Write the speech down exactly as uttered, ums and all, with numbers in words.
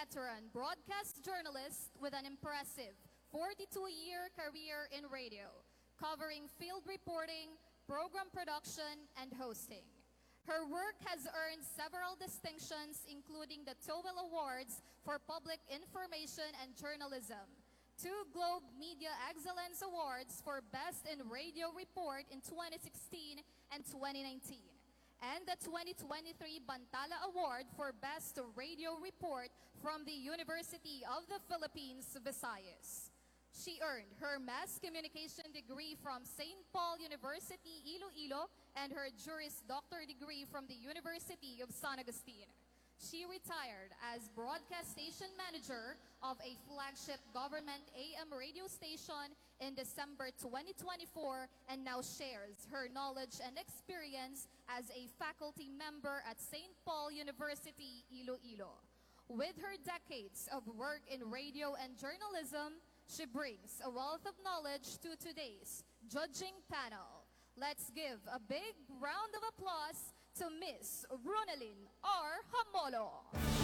veteran broadcast journalist with an impressive forty-two-year career in radio, covering field reporting, program production, and hosting. Her work has earned several distinctions, including the Towell Awards for Public Information and Journalism, two Globe Media Excellence Awards for Best in Radio Report in twenty sixteen and twenty nineteen, and the twenty twenty-three Bantala Award for Best Radio Report from the University of the Philippines, Visayas. She earned her Mass Communication degree from Saint Paul University, Iloilo, and her Juris Doctor degree from the University of San Agustin. She retired as broadcast station manager of a flagship government A M radio station in December twenty twenty-four and now shares her knowledge and experience as a faculty member at Saint Paul University, Iloilo. With her decades of work in radio and journalism, she brings a wealth of knowledge to today's judging panel. Let's give a big round of applause to Miss Ronalyn R. Hamolo.